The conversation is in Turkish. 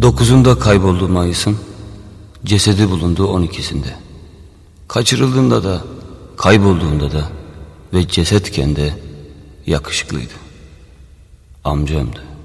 9'unda kayboldu Mayıs'ın, cesedi bulundu 12'sinde. Kaçırıldığında da, kaybolduğunda da ve cesetken de yakışıklıydı. Amcamdı.